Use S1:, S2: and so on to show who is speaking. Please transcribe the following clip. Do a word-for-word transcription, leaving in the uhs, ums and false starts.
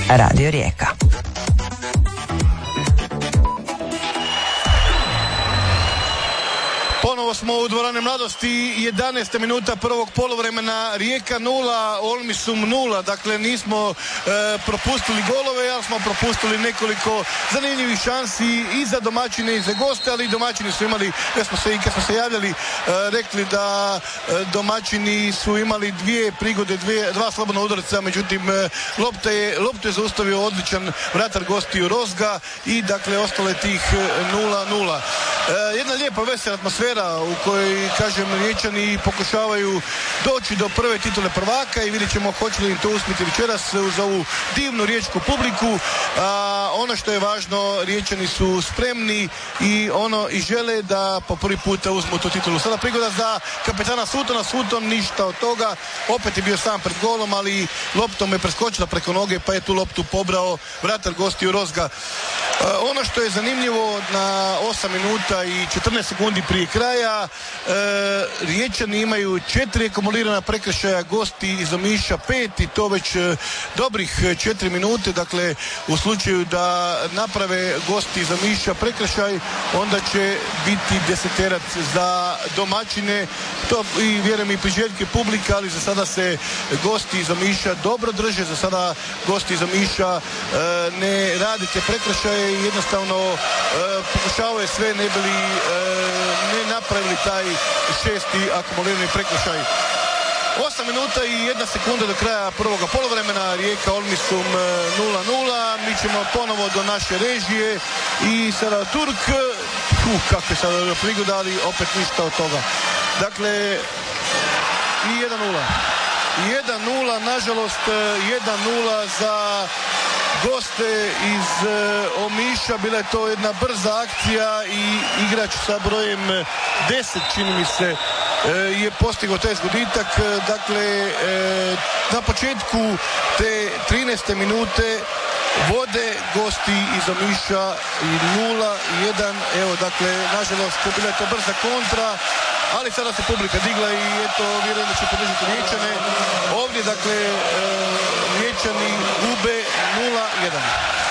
S1: Radio Rijeka.
S2: Ponovo smo u dvorani Mladosti, jedanaesta minuta prvog poluvremena, Rijeka nula, Olmisum nula, dakle nismo e, propustili golove, ali smo propustili nekoliko zanimljivih šansi i za domaćine i za goste, ali i domaćini su imali, kad smo se, kad smo se javljali, e, rekli da e, domaćini su imali dvije prigode, dvije, dva slobodna udarca, međutim e, lopta je, loptu je zaustavio odličan vratar gostiju Rozga i dakle ostale tih nula nula. E, jedna lijepa vesela atmosfera u kojoj, kažem, Riječani pokušavaju doći do prve titule prvaka i vidjet ćemo hoće li im to uspjeti večeras uz ovu divnu riječku publiku. A, ono što je važno, Riječani su spremni i ono i žele da po prvi puta uzmu tu titulu. Sada prigoda za kapetana Sutona, Suton ništa od toga, opet je bio sam pred golom, ali loptom je preskočila preko noge pa je tu loptu pobrao vratar gostiju Rozga. A, ono što je zanimljivo, na osam minuta i četrnaest sekundi prije kraja, e, Riječani imaju četiri akumulirana prekršaja, gosti iz Omiša pet, i to već e, dobrih četiri minute. Dakle, u slučaju da naprave gosti iz Omiša prekršaj, onda će biti deseterac za domaćine. To i vjerujem i priželjke publika, ali za sada se gosti iz Omiša dobro drže. Za sada gosti iz Omiša e, ne rade te prekršaje i jednostavno e, pokušavaju sve ne bili e, ne napravili taj šesti akumulirani prekršaj. osam minuta i jedna sekunda do kraja prvoga poluvremena, Rijeka Olmisum nula nula. Mi ćemo ponovo do naše režije i sada Turk, uh, kakve sada prigoda, ali opet ništa od toga. Dakle, i jedan nula. jedan nula, nažalost, jedan nula za goste iz uh, Omiša. Bila je to jedna brza akcija i igrač sa brojem deset, čini mi se, uh, je postigao taj zgoditak. Dakle, uh, na početku te trinaeste minute vode gosti iz Omiša i nula jedan. Evo, dakle, nažalost, bila je to brza kontra, ali sada se publika digla i eto, vjerujem da će podržati Riječane. Ovdje, dakle, uh, Riječani gube nula jedan.